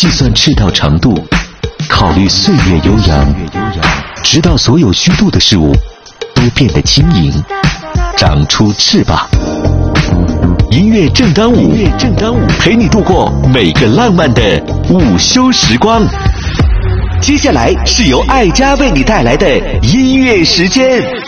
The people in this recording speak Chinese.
计算赤道长度，考虑岁月悠扬，直到所有虚度的事物都变得轻盈，长出翅膀。音乐正当午，陪你度过每个浪漫的午休时光。接下来是由爱家为你带来的音乐时间。